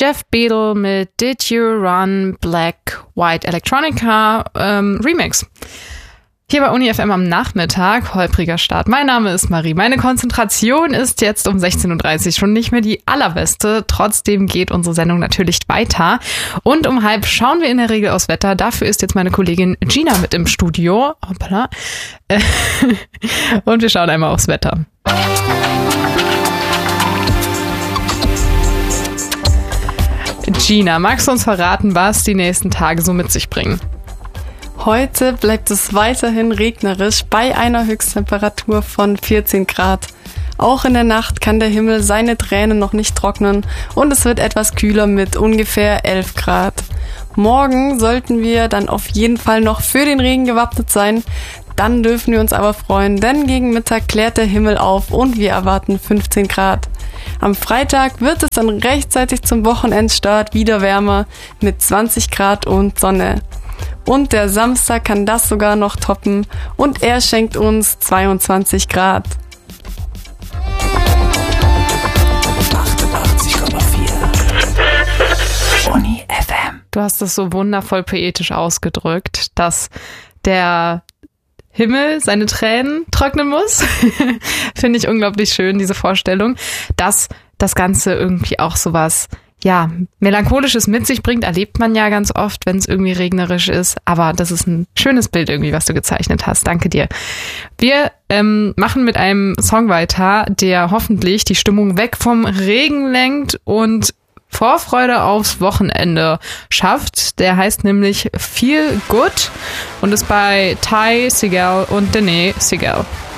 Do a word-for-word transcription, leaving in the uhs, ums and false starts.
Jeff Beadle mit Did You Run Black White Electronica ähm, Remix. Hier bei Uni F M am Nachmittag, holpriger Start. Mein Name ist Marie. Meine Konzentration ist jetzt um sechzehn Uhr dreißig schon nicht mehr die allerbeste. Trotzdem geht unsere Sendung natürlich weiter. Und um halb schauen wir in der Regel aufs Wetter. Dafür ist jetzt meine Kollegin Gina mit im Studio. Hoppala. Und wir schauen einmal aufs Wetter. Gina, magst du uns verraten, was die nächsten Tage so mit sich bringen? Heute bleibt es weiterhin regnerisch bei einer Höchsttemperatur von vierzehn Grad. Auch in der Nacht kann der Himmel seine Tränen noch nicht trocknen und es wird etwas kühler mit ungefähr elf Grad. Morgen sollten wir dann auf jeden Fall noch für den Regen gewappnet sein. Dann dürfen wir uns aber freuen, denn gegen Mittag klärt der Himmel auf und wir erwarten fünfzehn Grad. Am Freitag wird es dann rechtzeitig zum Wochenendstart wieder wärmer mit zwanzig Grad und Sonne. Und der Samstag kann das sogar noch toppen und er schenkt uns zweiundzwanzig Grad. achtundachtzig Komma vier Uni F M. Du hast es so wundervoll poetisch ausgedrückt, dass der Himmel seine Tränen trocknen muss. Finde ich unglaublich schön, diese Vorstellung, dass das Ganze irgendwie auch sowas, ja, Melancholisches mit sich bringt, erlebt man ja ganz oft, wenn es irgendwie regnerisch ist. Aber das ist ein schönes Bild irgendwie, was du gezeichnet hast. Danke dir. Wir ähm, machen mit einem Song weiter, der hoffentlich die Stimmung weg vom Regen lenkt und Vorfreude aufs Wochenende schafft. Der heißt nämlich Feel Good und ist bei Ty Segall und Danae Segall.